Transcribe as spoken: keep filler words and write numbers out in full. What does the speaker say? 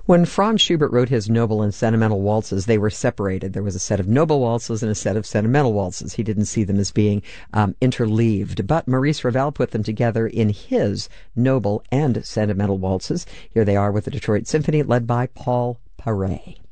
When Franz Schubert wrote his Noble and Sentimental Waltzes, they were separated. There was a set of noble waltzes and a set of sentimental waltzes. He didn't see them as being um, interleaved. But Maurice Ravel put them together in his Noble and Sentimental Waltzes. Here they are with the Detroit Symphony, led by Paul Paray.